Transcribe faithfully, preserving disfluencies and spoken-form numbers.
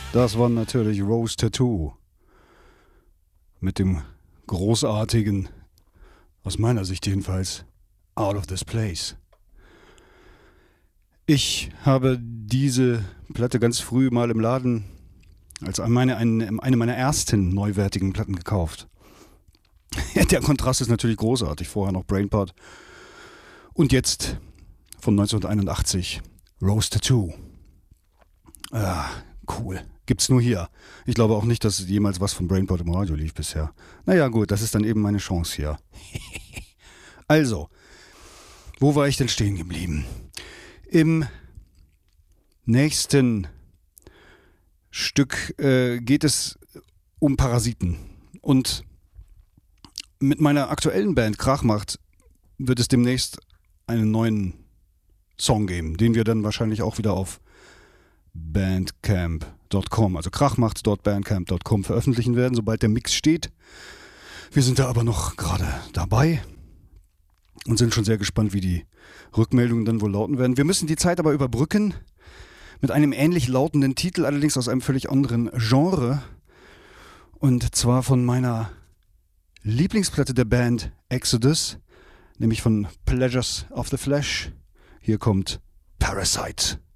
Das war natürlich Rose Tattoo mit dem großartigen, aus meiner Sicht jedenfalls, Out of This Place. Ich habe diese Platte ganz früh mal im Laden als meine, eine, eine meiner ersten neuwertigen Platten gekauft. Der Kontrast ist natürlich großartig. Vorher noch Brainpart. Und jetzt von neunzehnhunderteinundachtzig Rose Tattoo. Ah, cool. Gibt's nur hier. Ich glaube auch nicht, dass jemals was von Brainpart im Radio lief bisher. Naja gut, das ist dann eben meine Chance hier. Also, wo war ich denn stehen geblieben? Im nächsten Stück äh, geht es um Parasiten. Und mit meiner aktuellen Band Krachmacht wird es demnächst einen neuen Song geben, den wir dann wahrscheinlich auch wieder auf bandcamp punkt com, also krachmacht punkt bandcamp punkt com veröffentlichen werden, sobald der Mix steht. Wir sind da aber noch gerade dabei und sind schon sehr gespannt, wie die Rückmeldungen dann wohl lauten werden. Wir müssen die Zeit aber überbrücken mit einem ähnlich lautenden Titel, allerdings aus einem völlig anderen Genre. Und zwar von meiner Lieblingsplatte der Band Exodus, nämlich von Pleasures of the Flesh. Hier kommt Parasite.